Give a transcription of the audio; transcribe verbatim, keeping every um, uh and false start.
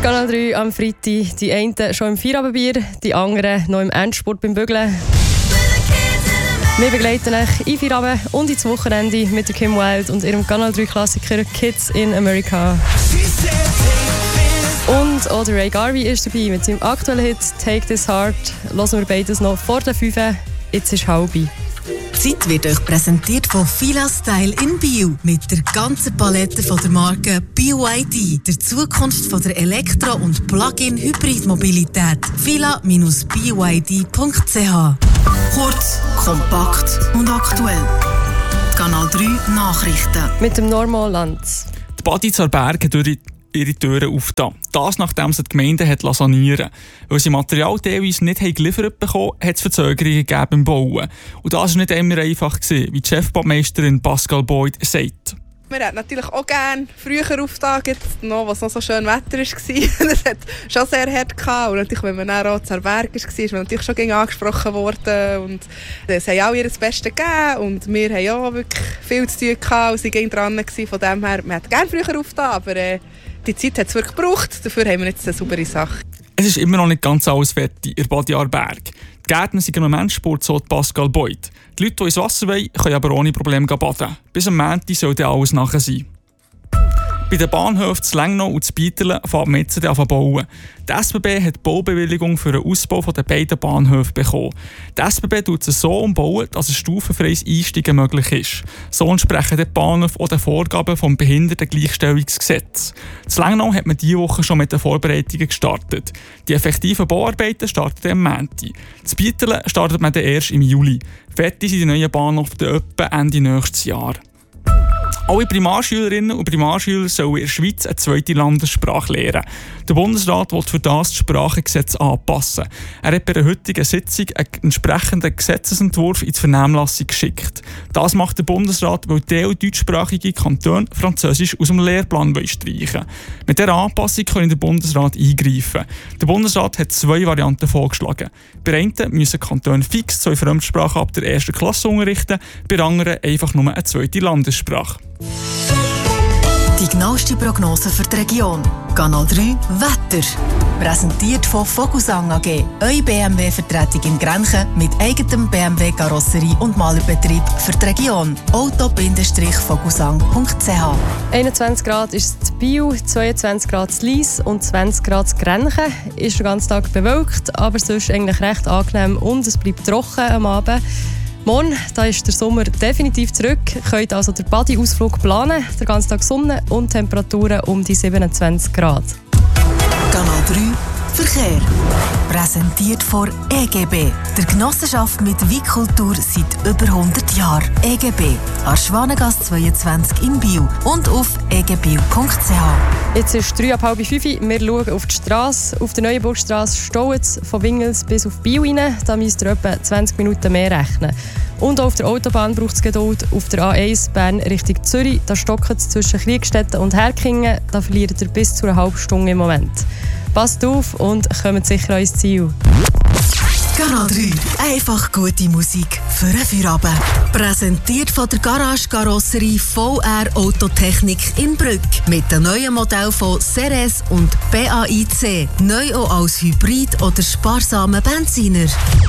Kanal drei am Freitag. Die einen schon im Feierabendbier, die anderen noch im Endspurt beim Bügeln. Wir begleiten euch in Feierabend und ins Wochenende mit der Kim Wilde und ihrem Kanal drei Klassiker Kids in America. Und auch der Ray Garvey ist dabei mit seinem aktuellen Hit Take This Heart. Hören wir beides noch vor der fünf. Jetzt ist halbe. Die Zeit wird euch präsentiert von Fila Style in Biel. Mit der ganzen Palette von der Marke B Y D. Der Zukunft von der Elektro- und Plug-in-Hybrid-Mobilität. fila dash b y d punkt c h. Kurz, kompakt und aktuell. Kanal drei Nachrichten. Mit dem Normalland. Die Badi Aarberg durch ihre Türen aufgetan. Das, nachdem sie die Gemeinde hat sanieren. Weil sie Material teilweise nicht geliefert bekommen, hat es Verzögerungen gegeben beim Bauen. Und das war nicht immer einfach, wie die Chefbaumeisterin Pascal Boyd sagt. Wir hätten natürlich auch gerne früher aufgetan, noch, was noch so schön Wetter war. Das hat schon sehr hart gehabt. Und natürlich, wenn man dann auch zu Aarberg war, ist man natürlich schon gegen angesprochen worden. Und es haben alle ihr Bestes gegeben. Und wir haben auch wirklich viel zu tun gehabt und sind dran gewesen. Von dem her, wir hätten gerne früher aufgetan, aber äh, die Zeit hat es wirklich gebraucht. Dafür haben wir jetzt eine saubere Sache. Es ist immer noch nicht ganz alles fertig in Badi Aarberg. Die Gärtner sind im Endspurt, so Pascal Boyd. Die Leute, die ins Wasser wollen, können aber ohne Probleme baden. Bis am Montag soll dann alles nachher sein. Bei den Bahnhöfen zu Lengnau und zu Bieterle fängt man jetzt an zu bauen. Die S B B hat die Baubewilligung für den Ausbau der beiden Bahnhöfe bekommen. Die S B B tut es so umbauen, dass ein stufenfreies Einsteigen möglich ist. So entsprechen die Bahnhöfe auch den Vorgaben des Behindertengleichstellungsgesetzes. Zu Lengnau hat man diese Woche schon mit den Vorbereitungen gestartet. Die effektiven Bauarbeiten starten am Montag. Zu Bieterle startet man dann erst im Juli. Fertig sind die neuen Bahnhöfe dann etwa Ende nächstes Jahr. Alle Primarschülerinnen und Primarschüler sollen in der Schweiz eine zweite Landessprache lernen. Der Bundesrat will für das das Sprachengesetz anpassen. Er hat bei der heutigen Sitzung einen entsprechenden Gesetzesentwurf in die Vernehmlassung geschickt. Das macht der Bundesrat, weil Teil deutschsprachige Kantone Französisch aus dem Lehrplan streichen wollen. Mit dieser Anpassung kann der Bundesrat eingreifen. Der Bundesrat hat zwei Varianten vorgeschlagen. Bei einen müssen Kantone fix zwei Fremdsprachen ab der ersten Klasse unterrichten, bei anderen einfach nur eine zweite Landessprache. Die genaueste Prognose für die Region. Kanal drei Wetter. Präsentiert von Vogelsang A G. Eure B M W-Vertretung in Grenchen mit eigenem B M W-Karosserie und Malerbetrieb für die Region. auto Bindestrich vogelsang punkt c h. einundzwanzig Grad ist es in Biel, zweiundzwanzig Grad in Lyss und zwanzig Grad in Grenchen. Ist den ganzen Tag bewölkt, aber sonst eigentlich recht angenehm und es bleibt trocken am Abend. Morgen da ist der Sommer definitiv zurück. Ihr könnt also den Badi-Ausflug planen. Den ganzen Tag Sonne und Temperaturen um die siebenundzwanzig Grad. Kanal drei Verkehr. Präsentiert von E G B. Der Genossenschaft mit Weitkultur seit über hundert Jahren. E G B. An Schwanengasse zweiundzwanzig in Biel und auf e g biel punkt c h. Jetzt ist drei ab halb fünf. Wir schauen auf die Straße. Auf der Neuenburgstrasse staut es von Wingels bis auf Biel rein. Da müsst ihr etwa zwanzig Minuten mehr rechnen. Und auch auf der Autobahn braucht es Geduld. Auf der A eins Bern Richtung Zürich, da stockt es zwischen Kriegstetten und Herkingen. Da verliert ihr bis zu einer halben Stunde im Moment. Passt auf und kommt sicher ans Ziel. Kanal drei. Einfach gute Musik für einen Feierabend. Präsentiert von der Garage Karosserie V R Autotechnik in Brügg. Mit den neuen Modellen von Ceres und B A I C. Neu auch als Hybrid oder sparsamen Benziner.